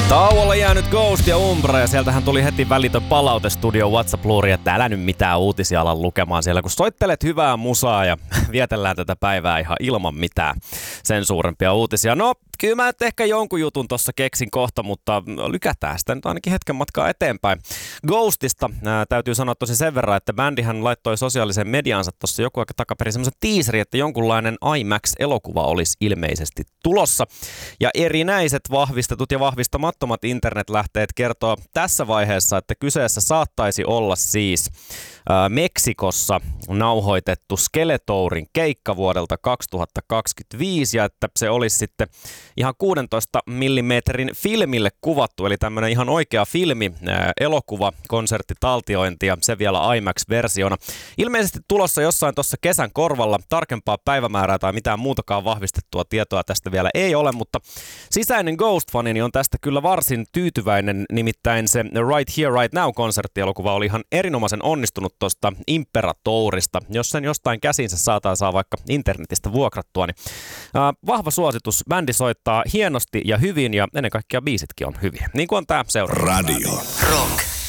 Tauolle jäänyt Ghost ja Umbra, ja sieltähän tuli heti välitön palaute studio WhatsApp-luuriin, että älä nyt mitään uutisia ala lukemaan siellä, kun soittelet hyvää musaa ja vietellään tätä päivää ihan ilman mitään sen suurempia uutisia. No, kyllä mä nyt ehkä jonkun jutun tuossa keksin kohta, mutta lykätään sitä nyt ainakin hetken matkaa eteenpäin. Ghostista täytyy sanoa tosi sen verran, että bändihän laittoi sosiaalisen mediansa tuossa joku aika takaperin semmoisen teaserin, että jonkunlainen IMAX-elokuva olisi ilmeisesti tulossa. Ja erinäiset vahvistetut ja vahvistamattomat internetlähteet kertoo tässä vaiheessa, että kyseessä saattaisi olla siis Meksikossa nauhoitettu Skeletourin keikka vuodelta 2025 ja että se olisi sitten ihan 16 millimetrin filmille kuvattu, eli tämmöinen ihan oikea filmi, elokuva, konserttitaltiointi ja se vielä IMAX-versiona. Ilmeisesti tulossa jossain tuossa kesän korvalla, tarkempaa päivämäärää tai mitään muutakaan vahvistettua tietoa tästä vielä ei ole, mutta sisäinen Ghost-fanini on tästä kyllä varsin tyytyväinen, nimittäin se Right Here, Right Now-konserttielokuva oli ihan erinomaisen onnistunut tuosta Imperatourista. Jos sen jostain käsinsä saa vaikka internetistä vuokrattua, niin vahva suositus. Bändi soittaa hienosti ja hyvin ja ennen kaikkea biisitkin on hyviä. Niin kuin on tää seuraava. Radio Rock.